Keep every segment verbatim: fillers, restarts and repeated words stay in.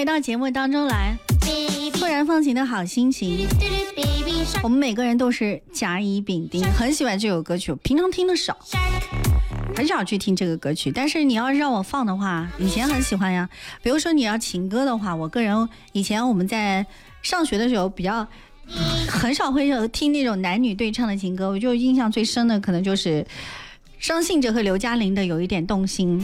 到节目当中来，突然放晴的好心情。我们每个人都是甲乙丙丁，很喜欢这首歌曲，平常听的少，很少去听这个歌曲。但是你要让我放的话，以前很喜欢呀。比如说你要情歌的话，我个人以前我们在上学的时候比较很少会听那种男女对唱的情歌，我就印象最深的可能就是张信哲和刘嘉玲的《有一点动心》。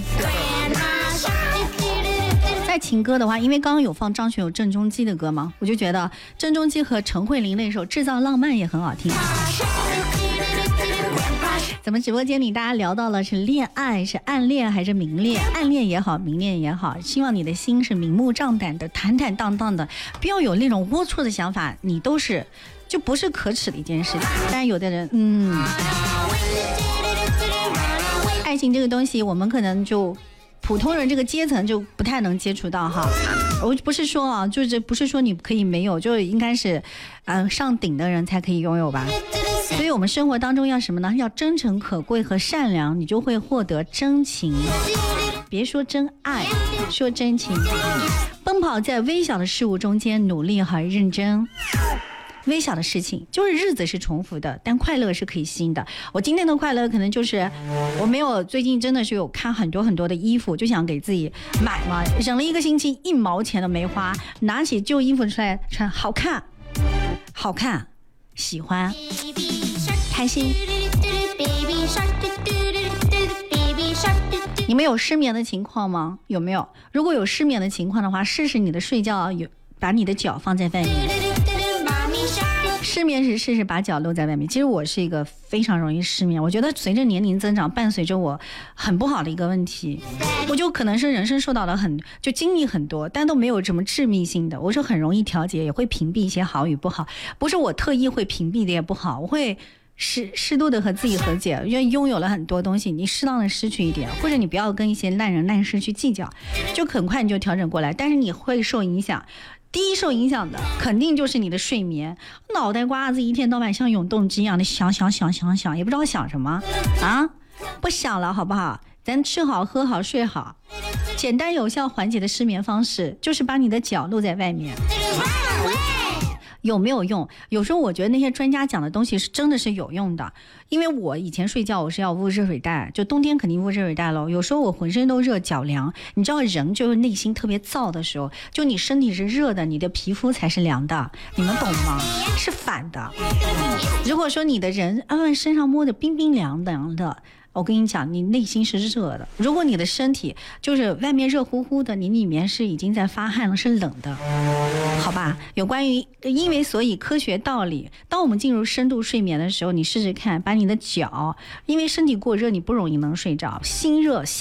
在情歌的话，因为刚刚有放张学友、郑中基的歌嘛，我就觉得郑中基和陈慧琳那首《制造浪漫》也很好听。咱们直播间里大家聊到了是恋爱，是暗恋还是明恋？暗恋也好，明恋也好，希望你的心是明目张胆的、坦坦荡荡的，不要有那种龌龊的想法，你都是就不是可耻的一件事情。但有的人，嗯，爱情这个东西，我们可能就普通人这个阶层就不太能接触到哈。我不是说啊，就是不是说你可以没有，就应该是，嗯、呃，上顶的人才可以拥有吧。所以我们生活当中要什么呢？要真诚可贵和善良，你就会获得真情。别说真爱，说真情。奔跑在微小的事物中间，努力和认真。微小的事情，就是日子是重复的，但快乐是可以新的。我今天的快乐可能就是我没有，最近真的是有看很多很多的衣服，就想给自己买嘛，忍了一个星期一毛钱都没花，拿起旧衣服出来穿，好看好看，喜欢开心。你们有失眠的情况吗？有没有？如果有失眠的情况的话，试试你的睡觉有把你的脚放在外面。失眠时试试把脚露在外面。其实我是一个非常容易失眠，我觉得随着年龄增长，伴随着我很不好的一个问题，我就可能是人生受到了很就经历很多，但都没有什么致命性的，我是很容易调节，也会屏蔽一些好与不好，不是我特意会屏蔽的也不好，我会适适度的和自己和解，因为拥有了很多东西，你适当的失去一点，或者你不要跟一些烂人烂事去计较，就很快你就调整过来，但是你会受影响。第一受影响的肯定就是你的睡眠，脑袋瓜子一天到晚像永动机一样的想想想想想，也不知道想什么啊，不想了好不好？咱吃好喝好睡好，简单有效缓解的失眠方式就是把你的脚露在外面。有没有用？有时候我觉得那些专家讲的东西是真的是有用的，因为我以前睡觉我是要捂热水袋，就冬天肯定捂热水袋咯，有时候我浑身都热脚凉，你知道人就是内心特别燥的时候，就你身体是热的，你的皮肤才是凉的，你们懂吗？是反的。如果说你的人啊身上摸着冰冰凉凉的，我跟你讲，你内心是热的。如果你的身体就是外面热乎乎的，你里面是已经在发汗了，是冷的，好吧？有关于因为所以科学道理，当我们进入深度睡眠的时候，你试试看，把你的脚，因为身体过热，你不容易能睡着，心热